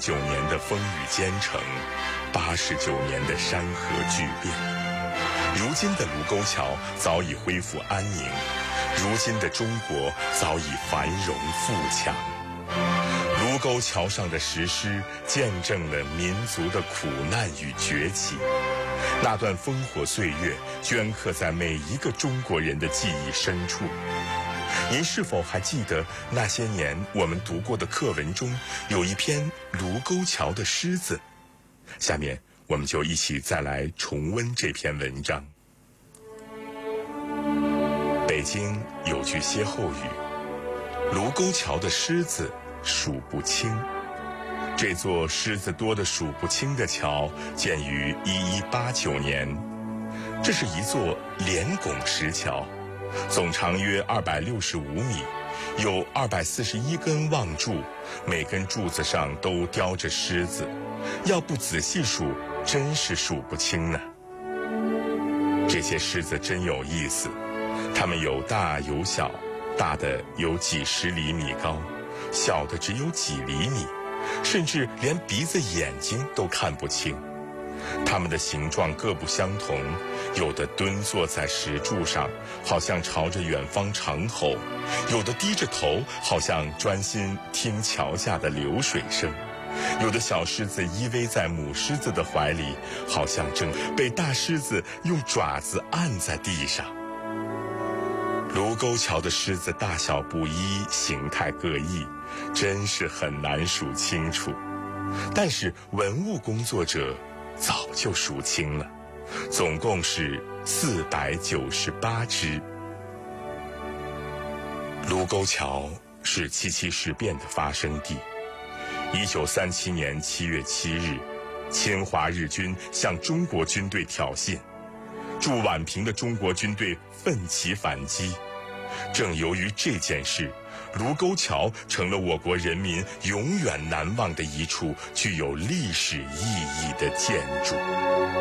69年的风雨兼程，89年的山河巨变。如今的卢沟桥早已恢复安宁，如今的中国早已繁荣富强。卢沟桥上的石狮见证了民族的苦难与崛起，那段烽火岁月镌刻在每一个中国人的记忆深处。您是否还记得那些年我们读过的课文中有一篇卢沟桥的诗字？下面我们就一起再来重温这篇文章。北京有句歇后语：卢沟桥的狮子数不清。这座狮子多得数不清的桥建于1189年，这是一座连拱石桥，总长约265米，有241根望柱，每根柱子上都雕着狮子，要不仔细数，真是数不清呢。这些狮子真有意思，它们有大有小，大的有几十厘米高，小的只有几厘米，甚至连鼻子眼睛都看不清。它们的形状各不相同，有的蹲坐在石柱上，好像朝着远方长吼；有的低着头，好像专心听桥下的流水声；有的小狮子依偎在母狮子的怀里，好像正被大狮子用爪子按在地上。卢沟桥的狮子大小不一，形态各异，真是很难数清楚。但是文物工作者早就数清了，总共是498只。卢沟桥是七七事变的发生地。1937年7月7日，侵华日军向中国军队挑衅，驻宛平的中国军队奋起反击。正由于这件事，卢沟桥成了我国人民永远难忘的一处具有历史意义的建筑。